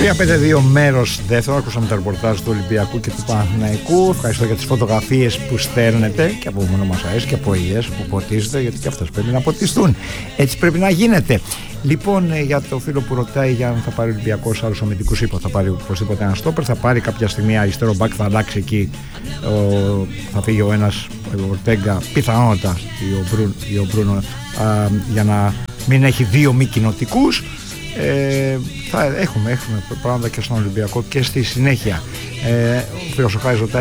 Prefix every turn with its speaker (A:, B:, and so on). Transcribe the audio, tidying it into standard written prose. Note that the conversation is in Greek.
A: 3-5-2 μέρος δεύτερο. Ακούσαμε τα ρεπορτάζ του Ολυμπιακού και του Παναθηναϊκού. Ευχαριστώ για τις φωτογραφίες που στέλνετε και από μονομασαίες και από ΙΕΣ που ποτίζετε, γιατί και αυτές πρέπει να ποτιστούν. Έτσι πρέπει να γίνεται. Λοιπόν, για το φίλο που ρωτάει για αν θα πάρει ο Ολυμπιακός άλλους αμυντικούς, είπα θα πάρει οπωσδήποτε ένα στόπερ. Θα πάρει κάποια στιγμή αριστερό μπακ, θα αλλάξει εκεί. Θα φύγει ο ένας, ο Ορτέγκα, πιθανότατα ή ο Μπρούνο, για να μην έχει δύο μη κοινοτικούς. Θα έχουμε πράγματα και στον Ολυμπιακό και στη συνέχεια. Ο φίλος ο Χάρης ρωτάει